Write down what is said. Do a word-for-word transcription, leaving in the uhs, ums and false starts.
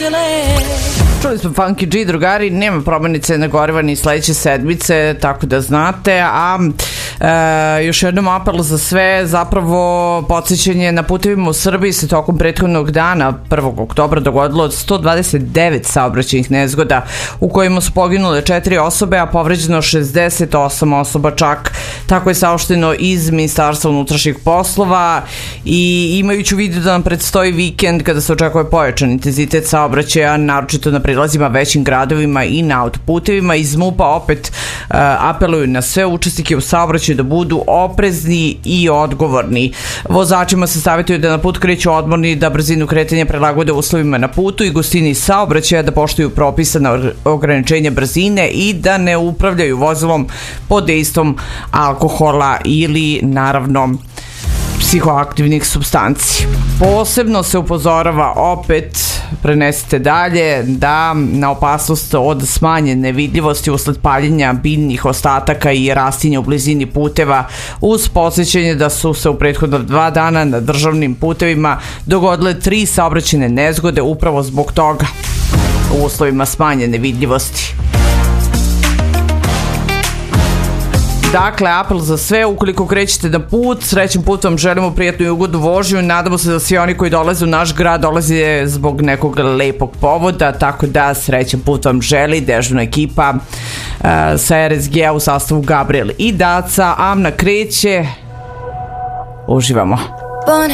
Čuli smo Funky G, drugari, nema promenice na goriva ni sledeće sedmice, tako da znate, a e, još jednom apel za sve, zapravo podsjećanje na putevima u Srbiji se tokom prethodnog dana, prvog oktobra, dogodilo od sto dvadeset devet saobraćajnih nezgoda u kojima su poginule četiri osobe, a povređeno šezdeset osam osoba čak. Tako je saopšteno iz Ministarstva unutrašnjih poslova i imajući u vidu da nam predstoji vikend kada se očekuje pojačan intenzitet saobraćaja, naročito na prilazima većim gradovima i na autoputevima, iz MUP-a opet uh, apeluju na sve učesnike u saobraćaju da budu oprezni i odgovorni. Vozačima se savjetuje da na put kreću odmorni, da brzinu kretanja prilagode uslovima na putu i gustini saobraćaja, da poštuju propisana ograničenja brzine i da ne upravljaju vozilom pod dejstvom alkohola ili naravno psihoaktivnih supstanci. Posebno se upozorava, opet prenesite dalje, da na opasnost od smanjene vidljivosti usled paljenja biljnih ostataka i rastinja u blizini puteva, uz podsjećanje da su se u prethodno dva dana na državnim putevima dogodile tri saobraćajne nezgode upravo zbog toga, u uslovima smanjene vidljivosti. Dakle, apel za sve, ukoliko krećete na put, srećan put vam želimo, prijatnu i ugodnu vožnju. Nadamo se da svi oni koji dolaze u naš grad dolaze zbog nekog lepog povoda, tako da srećan put vam želi dežurna ekipa uh, sa R S G-a u sastavu Gabriel i Daca. Amna kreće, uživamo.